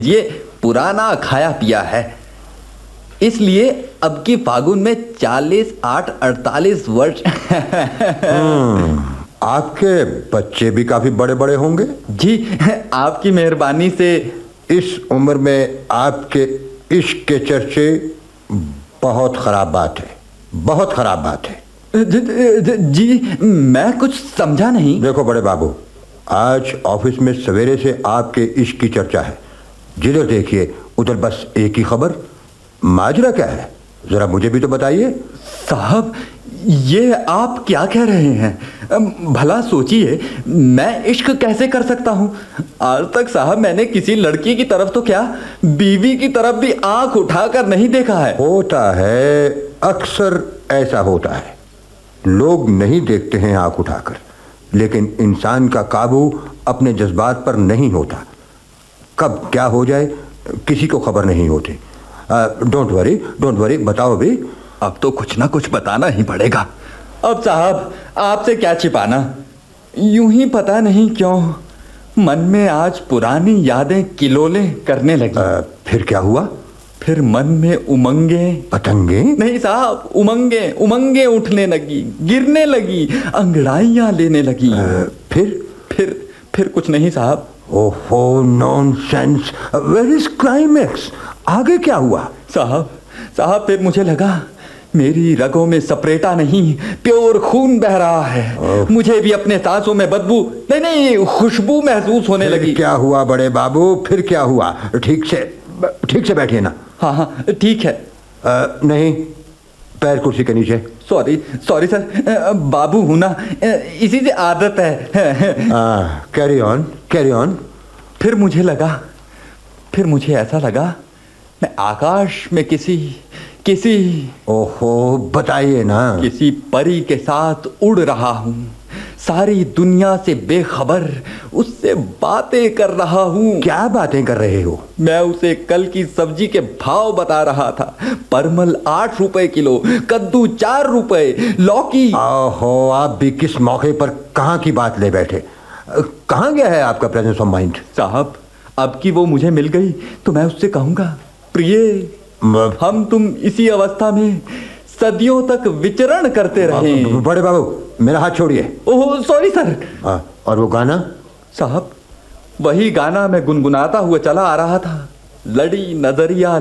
ये पुराना खाया पिया है, इसलिए अब की फागुन में 40, 8, 48 वर्ष। आपके बच्चे भी काफी बड़े बड़े होंगे। जी, आपकी मेहरबानी से। इस उम्र में आपके इश्क के चर्चे बहुत खराब बात है, बहुत खराब बात है। जी, मैं कुछ समझा नहीं। देखो बड़े बाबू, आज ऑफिस में सवेरे से आपके इश्क की चर्चा है। जिधर देखिए उधर बस एक ही खबर। माजरा क्या है, जरा मुझे भी तो बताइए। साहब, ये आप क्या कह रहे हैं? भला सोचिए, मैं इश्क कैसे कर सकता हूं? आज तक साहब मैंने किसी लड़की की तरफ तो क्या, बीवी की तरफ भी आंख उठाकर नहीं देखा है। होता है, अक्सर ऐसा होता है। लोग नहीं देखते हैं आंख उठाकर, लेकिन इंसान का काबू अपने जज्बात पर नहीं होता। कब क्या हो जाए किसी को खबर नहीं होती। डोंट वरी, बताओ भी। अब तो कुछ ना कुछ बताना ही पड़ेगा। अब साहब, आपसे क्या छिपाना, यूं ही पता नहीं क्यों मन में आज पुरानी यादें किलोले करने लगी। फिर क्या हुआ? फिर मन में उमंगे, पतंगे नहीं साहब, उमंगे उठने लगी, गिरने लगी, अंगड़ाइयां लेने लगी। फिर कुछ नहीं साहब। ओहो, नॉनसेंस। Where is climax? आगे क्या हुआ? साहब फिर मुझे लगा मेरी रगों में सपरेटा नहीं, प्योर खून बह रहा है। मुझे भी अपने सांसों में बदबू नहीं, खुशबू महसूस होने लगी। क्या हुआ बड़े बाबू, फिर क्या हुआ? ठीक से बैठिए ना। हाँ, ठीक है। नहीं, पैर कुर्सी के नीचे। सॉरी सर, बाबू हूं ना, इसी से आदत है। Carry on. फिर मुझे ऐसा लगा मैं आकाश में किसी ओहो, बताइए ना। किसी परी के साथ उड़ रहा हूं, सारी दुनिया से बेखबर उससे बातें कर रहा हूं। क्या बातें कर रहे हो? मैं उसे कल की सब्जी के भाव बता रहा था। परमल 8 रुपए किलो, कद्दू 4 रुपए, लौकी। ओहो, आप भी किस मौके पर कहां की बात ले बैठे। कहां गया है आपका प्रेजेंस ऑफ माइंड? साहब, अब की वो मुझे मिल गई तो मैं उससे कहूंगा, प्रिय, हम तुम इसी अवस्था में सदियों तक विचरण करते रहे। बड़े बाबू, मेरा हाथ छोड़िए। Oh sorry sir. और वो गाना? साहब, वही गाना मैं गुनगुनाता हुआ चला आ रहा था। लड़ी नजरिया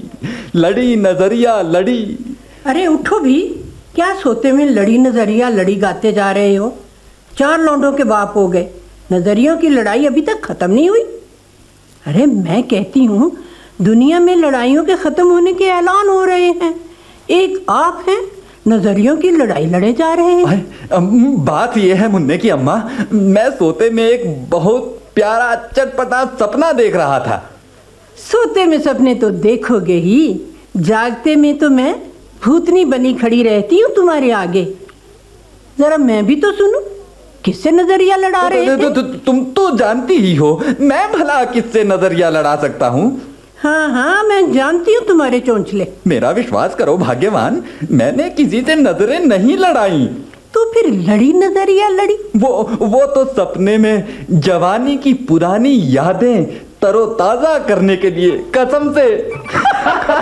लड़ी। अरे उठो भी, क्या सोते में लड़ी नजरिया लड़ी गाते जा रहे हो? 4 लौंडों के बाप हो गए, नजरियों की लड़ाई अभी तक खत्म नहीं हुई। अरे मैं कहती हूँ, दुनिया में लड़ाइयों के खत्म होने के ऐलान हो रहे हैं। एक आप हैं, नजरियों की लड़ाई लड़े जा रहे हैं। बात यह है मुन्ने की अम्मा, मैं सोते में एक बहुत प्यारा चटपटा सपना देख रहा था। सोते में सपने तो देखोगे ही, जागते में तो मैं भूतनी बनी खड़ी रहती हूँ तुम्हारे आगे। जरा मैं भी तो सुनूं, किससे नजरिया लड़ा रहे थे? तुम तो जानती ही हो, मैं भला किससे नजरिया लड़ा सकता हूँ? हाँ, मैं जानती हूँ तुम्हारे चोंचले। मेरा विश्वास करो भाग्यवान, मैंने किसी से नजरें नहीं लड़ाई। तो फिर लड़ी नजरिया लड़ी? वो तो सपने में जवानी की पुरानी यादें तरोताजा करने के लिए, कसम से।